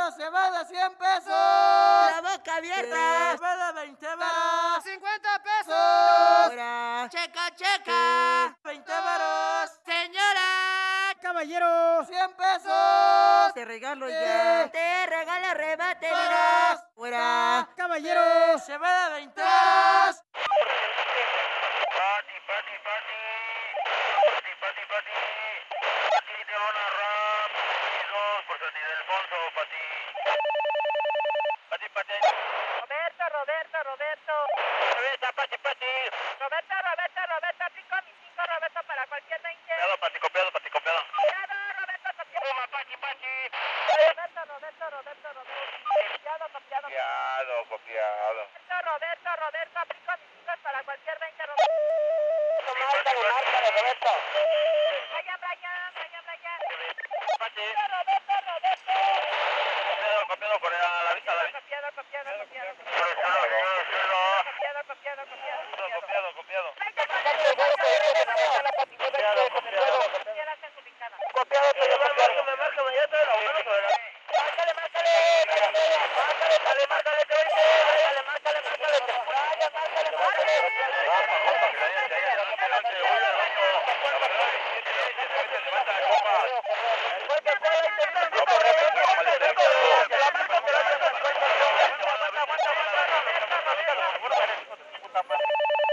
se va de 100 pesos. La boca abierta. Se va de 20 varos. 50 pesos. Fuera. Checa, checa. 20 varos. Señora. Caballero. 100 pesos. Te regalo ya. Te regalo rebate. Varos. Fuera. Caballero. Se va de 20 varos. Pati, pati, pati. Pati, pati, pati. Pati de una rap. Y dos por San Ildefonso, Pati. Pati, pati. Roberto. Roberta, Pati, Pati. Roberto, 5 Roberto para cualquier 20. Copiado, Pati, copiado, Pati, copiado. Copiado, Roberto, copiado. Toma, Pati, Pati. Roberto. Copiado. Copiado. Roberto, 5 para cualquier 20. Roberto. Márcale, Roberto. Brian. Pati. Roberto. Copiado, Corea, a la vista. Copiado. Copiado. Copiado. Copiado.